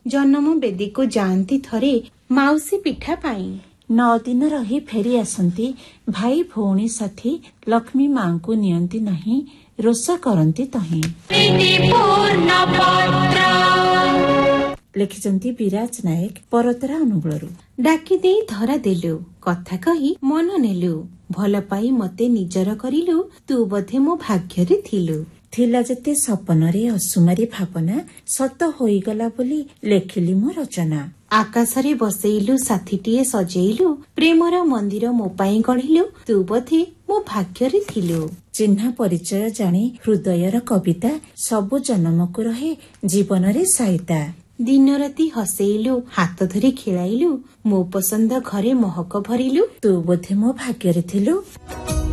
जन्म बेदी को जाती थरे माउसी पिठा पाई 9 दिन रही फेरी आसती भाई भौणी साथी लक्ष्मी माँ को नियंती नहीं रोष करती तही लिखिचंती विराज नायक परतरा अनुगुलरू डाकी दे धरा देलु कथा कही मन नेलु भल पाई मते निजर करिलु तू बोधे मो भाग्यरे थिलु थिला जेते सपनरे असुमारी भावना सत होईगला बोली लेखिली मो रचना आकाशरे बसेइलु साथीटीए सजेइलु प्रेमर मंदिर मो पाई गढ़िलु तू बोधे मो भाग्यरे थिलु चिन्हा परिचय जानी हृदयर कविता सबु जन्मकु रहे जीवनरे साइता दिन राति हसेइलु हाथ धरी खेलाइलु मो पसंद घरे महक भरिलु तू बोधे मो भाग्यरे थिलु।